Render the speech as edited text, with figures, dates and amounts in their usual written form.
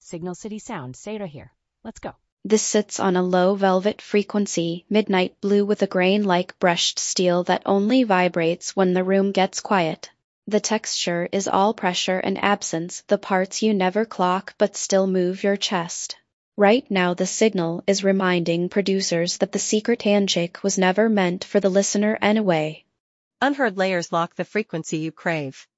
Signal City sound. Say it right here. Let's go. This sits on a low velvet frequency, midnight blue with a grain-like brushed steel that only vibrates when the room gets quiet. The texture is all pressure and absence, the parts you never clock but still move your chest. Right now the signal is reminding producers that the secret handshake was never meant for the listener anyway. Unheard layers lock the frequency you crave.